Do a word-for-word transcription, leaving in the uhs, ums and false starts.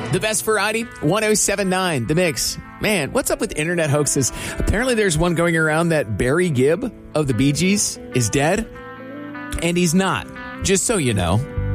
The best variety, one oh seven point nine, The Mix. Man, what's up with internet hoaxes? Apparently there's one going around that Barry Gibb of the Bee Gees is dead, and he's not, just so you know.